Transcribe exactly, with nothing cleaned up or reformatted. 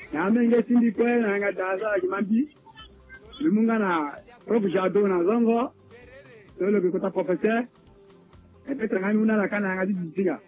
na men ga tindi ko na ga da za ki mambi lumunga na prof jado na zongo solo ko ta professeur e petra ngani una la kana ngadi diga